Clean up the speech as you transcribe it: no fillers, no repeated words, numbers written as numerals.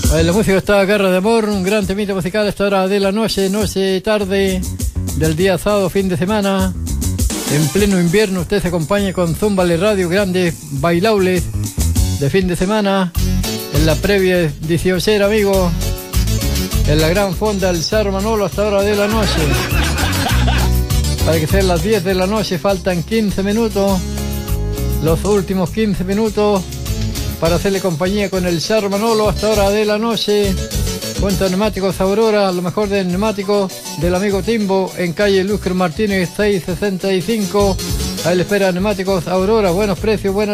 La música está Guerra de Amor, un gran temita musical a esta hora de la noche, tarde del día sábado, fin de semana. En pleno invierno usted se acompaña con Zúmbale Radio, grandes bailables de fin de semana. En la previa 18, amigo. En la gran fonda del Cerro Manolo hasta hora de la noche. Para que sean las 10 de la noche, faltan 15 minutos. Los últimos 15 minutos para hacerle compañía con el Cerro Manolo hasta hora de la noche. Cuenta Neumáticos Aurora, lo mejor de neumáticos del amigo Timbo, en calle Lúcar Martínez 665. Ahí le espera Neumáticos Aurora, buenos precios, buenas